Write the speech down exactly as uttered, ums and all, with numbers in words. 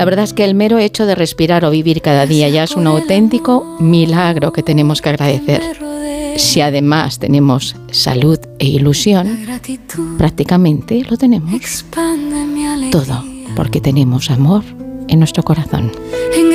La verdad es que el mero hecho de respirar o vivir cada día ya es un auténtico milagro que tenemos que agradecer. Si además tenemos salud e ilusión, prácticamente lo tenemos todo, porque tenemos amor en nuestro corazón.